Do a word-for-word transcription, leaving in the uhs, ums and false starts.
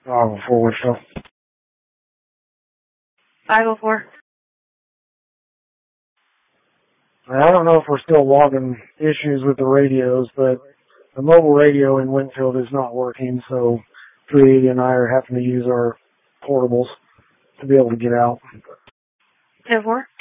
Oh, forward show. five oh four. I don't know if we're still logging issues with the radios, but the mobile radio in Winfield is not working, so three eighty and I are having to use our portables to be able to get out. ten four.